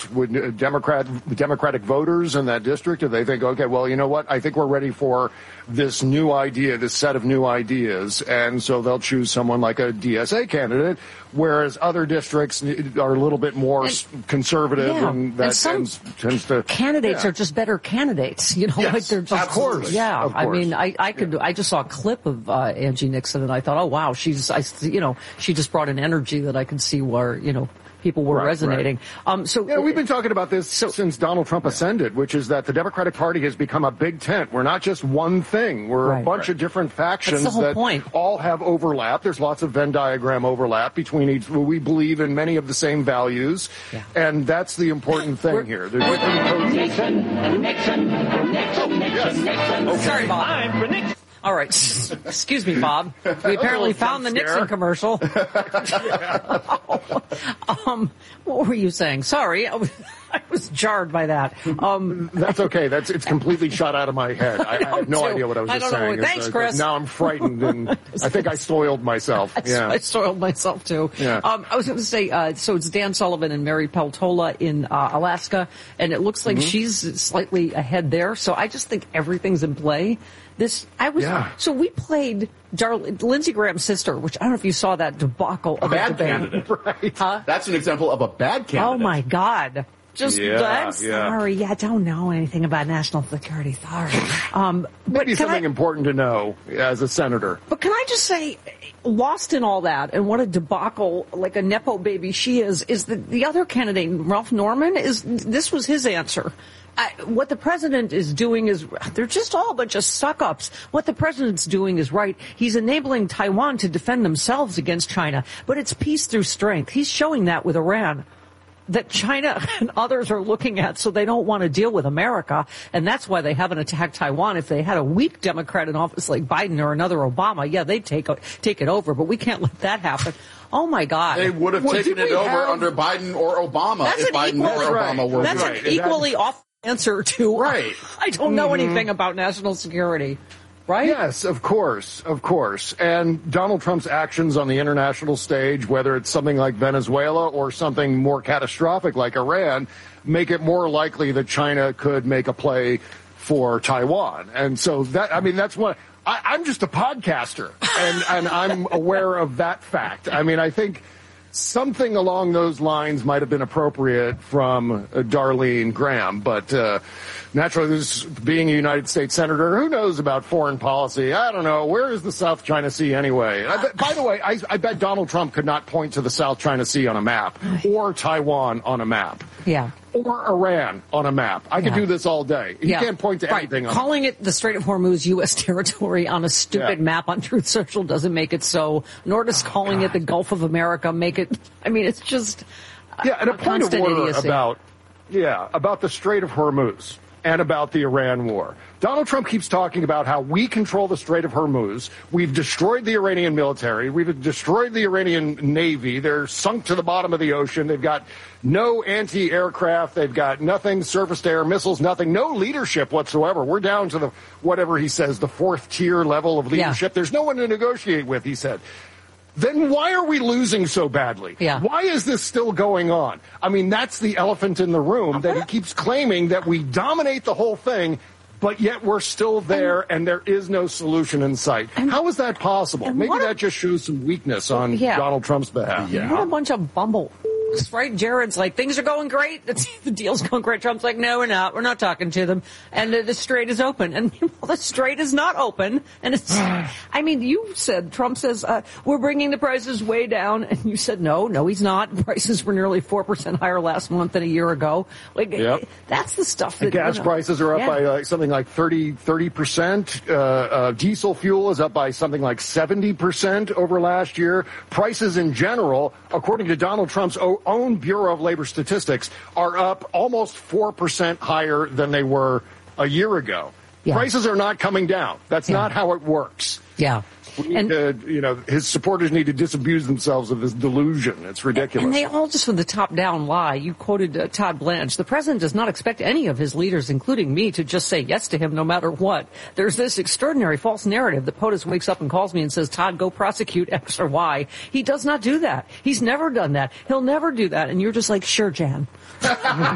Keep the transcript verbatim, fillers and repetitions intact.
with, with Democrat, Democratic voters in that district? Do they think, okay, well, you know what? I think we're ready for this new idea, this set of new ideas. And so they'll choose someone like a D S A candidate, whereas other districts are a little bit more and, conservative. Yeah. And that and some tends, tends to. Candidates yeah. are just better candidates. You know, yes, like they're just. Of course. Yeah. Of course. I mean, I, I could, yeah. I just saw a clip of uh, Angie Nixon and I thought, oh, wow, she's, I, you know, she just brought an energy that I could see where, you know, people were right, resonating. Right. Um, so yeah, we've been talking about this so, since Donald Trump ascended, which is that the Democratic Party has become a big tent. We're not just one thing. We're right, a bunch right. of different factions That's the whole that point. all have overlap. There's lots of Venn diagram overlap between each. We believe in many of the same values, yeah. and that's the important thing we're, here. Nixon, Nixon, Nixon, Nixon, Nixon, Nixon. Okay. Sorry, Bob. Time for Nixon. All right. Excuse me, Bob. We apparently found the Nixon scare. commercial. um, what were you saying? Sorry. I was, I was jarred by that. Um, That's okay. That's it's completely shot out of my head. I, I, I have no too. idea what I was I just don't know. saying. Thanks, It's, uh, Chris. Now I'm frightened, and I think I soiled myself. I, yeah. I soiled myself, too. Yeah. Um, I was going to say, uh, so it's Dan Sullivan and Mary Peltola in uh, Alaska, and it looks like mm-hmm. she's slightly ahead there. So I just think everything's in play. This, I was, yeah. so we played Dar- Lindsey Graham's sister, which I don't know if you saw that debacle. A bad candidate. Right. Huh? That's an example of a bad candidate. Oh, my God. Just, Yeah, I'm yeah. sorry. Yeah, I don't know anything about national security. Sorry. Um, but Maybe can something I, important to know as a senator. But can I just say, lost in all that, and what a debacle, like a Nepo baby she is, is the, the other candidate, Ralph Norman, is, this was his answer. I, what the president is doing is, they're just all a bunch of suck-ups. What the president's doing is right. He's enabling Taiwan to defend themselves against China, but it's peace through strength. He's showing that with Iran, that China and others are looking at, so they don't want to deal with America, and that's why they haven't attacked Taiwan. If they had a weak Democrat in office like Biden or another Obama, yeah, they'd take take it over, but we can't let that happen. Oh, my God. They would have Well, taken did it we over have- under Biden or Obama That's if an Biden equal- or Right. Obama were That's Right. an equally off answer to, Right. I don't know Mm-hmm. anything about national security. Right? Yes, of course, of course. And Donald Trump's actions on the international stage, whether it's something like Venezuela or something more catastrophic like Iran, make it more likely that China could make a play for Taiwan. And so that, I mean, that's what, I, I'm just a podcaster, and, and I'm aware of that fact. I mean, I think something along those lines might have been appropriate from uh, Darlene Graham, but uh, naturally, this, being a United States senator, who knows about foreign policy? I don't know. Where is the South China Sea anyway? I bet, by the way, I, I bet Donald Trump could not point to the South China Sea on a map or Taiwan on a map. Yeah. Or Iran on a map. I could Yeah. do this all day. He Yeah. can't point to right. anything on Calling it the Strait of Hormuz U S territory on a stupid Yeah. map on Truth Social doesn't make it so, nor does Oh, calling it the Gulf of America make it, I mean, it's just Yeah, and a, a point of constant order idiocy. about, yeah, about the Strait of Hormuz and about the Iran war. Donald Trump keeps talking about how we control the Strait of Hormuz. We've destroyed the Iranian military. We've destroyed the Iranian Navy. They're sunk to the bottom of the ocean. They've got no anti-aircraft. They've got nothing, surface-to-air missiles, nothing, no leadership whatsoever. We're down to the, whatever he says, the fourth tier level of leadership. Yeah. There's no one to negotiate with, he said. Then why are we losing so badly? Yeah. Why is this still going on? I mean, that's the elephant in the room, that he keeps claiming that we dominate the whole thing, but yet we're still there and there is no solution in sight. How is that possible? Maybe what a- that just shows some weakness on Yeah. Donald Trump's behalf. What a bunch of bumble. Right? Jared's like, things are going great. It's, the deal's going great. Trump's like, no, we're not. We're not talking to them. And uh, the strait is open. And well, the strait is not open. And it's, I mean, you said, Trump says, uh, we're bringing the prices way down. And you said, no, no, he's not. Prices were nearly four percent higher last month than a year ago. Like, Yep. that's the stuff that, And gas you know, prices are up yeah. by like something like thirty, thirty percent. Uh, uh, diesel fuel is up by something like seventy percent over last year. Prices in general, according to Donald Trump's o- own Bureau of Labor Statistics, are up almost four percent higher than they were a year ago. Yeah. Prices are not coming down. That's Yeah. not how it works. Yeah. We need And- to, you know, his supporters need to disabuse themselves of this delusion. It's ridiculous. And they all just from the top down lie. You quoted uh, Todd Blanche. The president does not expect any of his leaders, including me, to just say yes to him no matter what. There's this extraordinary false narrative that POTUS wakes up and calls me and says, Todd, go prosecute X or Y. He does not do that. He's never done that. He'll never do that. And you're just like, sure, Jan.